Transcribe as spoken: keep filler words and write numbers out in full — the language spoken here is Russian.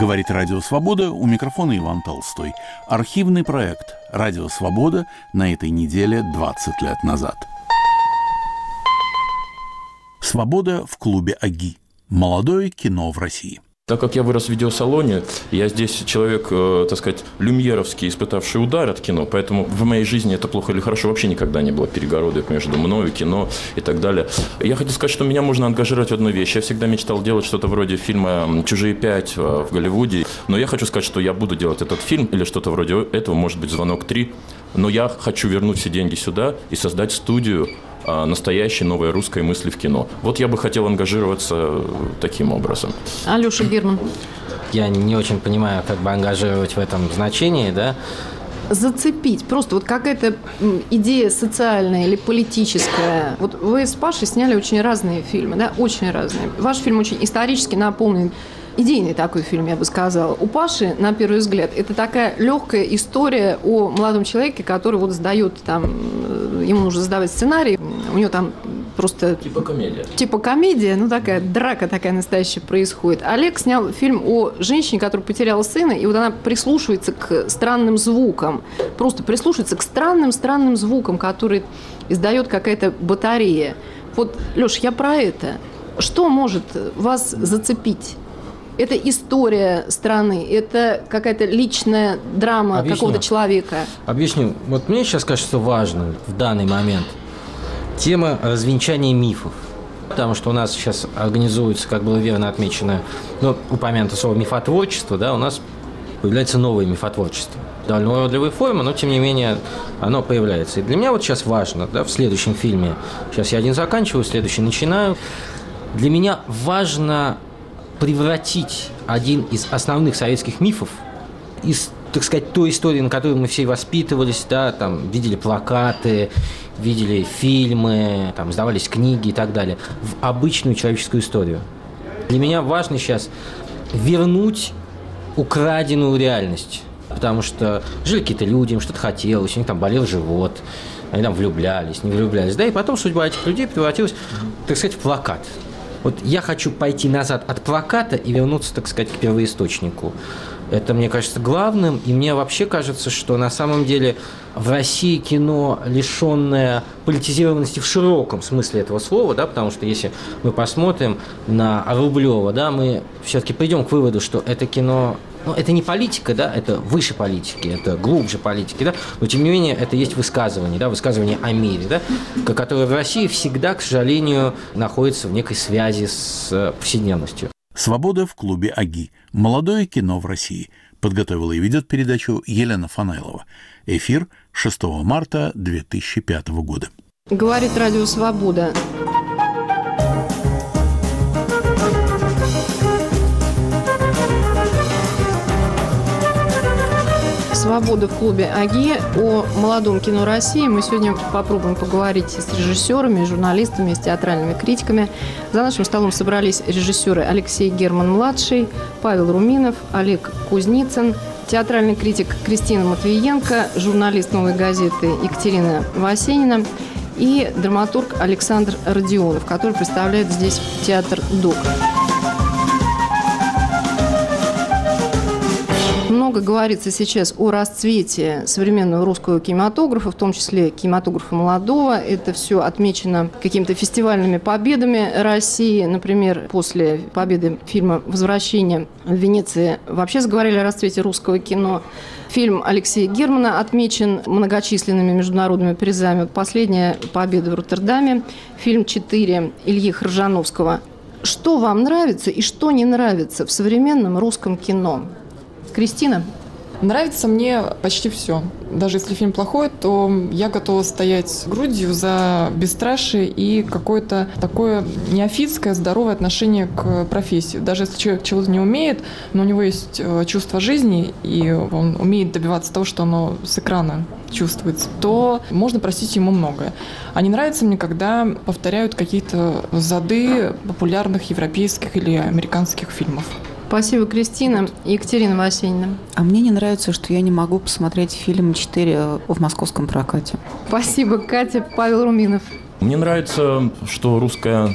Говорит Радио Свобода, у микрофона Иван Толстой. Архивный проект «Радио Свобода» на этой неделе двадцать лет назад. «Свобода в клубе АГИ. Молодое кино в России». Так как я вырос в видеосалоне, я здесь человек, э, так сказать, люмьеровский, испытавший удар от кино, поэтому в моей жизни это плохо или хорошо вообще никогда не было перегородок между мною, кино и так далее. Я хотел сказать, что меня можно ангажировать в одну вещь. Я всегда мечтал делать что-то вроде фильма «Чужие пять» в Голливуде, но я хочу сказать, что я буду делать этот фильм или что-то вроде этого, может быть, «Звонок три», но я хочу вернуть все деньги сюда и создать студию настоящей новой русской мысли в кино. Вот я бы хотел ангажироваться таким образом. Алеша Герман. Я не очень понимаю, как бы ангажировать в этом значении, да? Зацепить. Просто вот какая-то идея социальная или политическая. Вот вы с Пашей сняли очень разные фильмы, да? Очень разные. Ваш фильм очень исторически наполнен. Идейный такой фильм, я бы сказала. У Паши, на первый взгляд, это такая легкая история о молодом человеке, который вот сдает там, ему нужно сдавать сценарий, у него там просто... Типа комедия. Типа комедия, ну такая драка такая настоящая происходит. Олег снял фильм о женщине, которая потеряла сына, и вот она прислушивается к странным звукам, просто прислушивается к странным-странным звукам, которые издает какая-то батарея. Вот, Леш, я про это. Что может вас зацепить? Это история страны, это какая-то личная драма Объясню. какого-то человека. Объясню. Вот мне сейчас кажется важным в данный момент тема развенчания мифов. Потому что у нас сейчас организуется, как было верно отмечено, ну, упомянуто слово мифотворчество, да, у нас появляется новое мифотворчество. Довольно уродливая форма, но тем не менее оно появляется. И для меня вот сейчас важно, да, в следующем фильме, сейчас я один заканчиваю, следующий начинаю, для меня важно превратить один из основных советских мифов из, так сказать, той истории, на которой мы все воспитывались, да, там, видели плакаты, видели фильмы, там, сдавались книги и так далее, в обычную человеческую историю. Для меня важно сейчас вернуть украденную реальность, потому что жили какие-то люди, им что-то хотелось, у них там болел живот, они там влюблялись, не влюблялись, да, и потом судьба этих людей превратилась, так сказать, в плакат. Вот я хочу пойти назад от плаката и вернуться, так сказать, к первоисточнику. Это, мне кажется, главным. И мне вообще кажется, что на самом деле в России кино, лишенное политизированности в широком смысле этого слова, да, потому что если мы посмотрим на Рублева, да, мы все-таки придем к выводу, что это кино... Ну, это не политика, да, это выше политики, это глубже политики, да, но тем не менее это есть высказывание, да, высказывание о мире, да, которое в России всегда, к сожалению, находится в некой связи с повседневностью. «Свобода в клубе АГИ. Молодое кино в России». Подготовила и ведет передачу Елена Фанайлова. Эфир шестого марта две тысячи пятого года. Говорит Радио Свобода. «Свобода в клубе АГИ» о молодом кино России. Мы сегодня попробуем поговорить с режиссерами, журналистами, с театральными критиками. За нашим столом собрались режиссеры Алексей Герман-младший, Павел Руминов, Олег Кузницын, театральный критик Кристина Матвиенко, журналист «Новой газеты» Екатерина Васенина и драматург Александр Родионов, который представляет здесь театр ДОК. Много говорится сейчас о расцвете современного русского кинематографа, в том числе кинематографа молодого. Это все отмечено какими-то фестивальными победами России. Например, после победы фильма «Возвращение» в Венеции вообще заговорили о расцвете русского кино. Фильм Алексея Германа отмечен многочисленными международными призами. Последняя победа в Роттердаме. Фильм «Четыре» Ильи Хржановского. Что вам нравится и что не нравится в современном русском кино? Кристина? Нравится мне почти все. Даже если фильм плохой, то я готова стоять грудью за бесстрашие и какое-то такое неофитское, здоровое отношение к профессии. Даже если человек чего-то не умеет, но у него есть чувство жизни, и он умеет добиваться того, что оно с экрана чувствуется, то можно простить ему многое. А не нравится мне, когда повторяют какие-то зады популярных европейских или американских фильмов. Спасибо, Кристина. Екатерина Васенина. А мне не нравится, что я не могу посмотреть фильм «Четыре» в московском прокате. Спасибо, Катя. Павел Руминов. Мне нравится, что русская